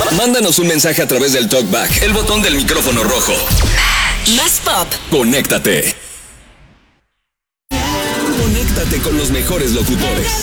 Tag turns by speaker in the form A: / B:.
A: Mándanos un mensaje a través del TalkBack, el botón del micrófono rojo.
B: Más pop.
A: Conéctate. Conéctate con los mejores locutores.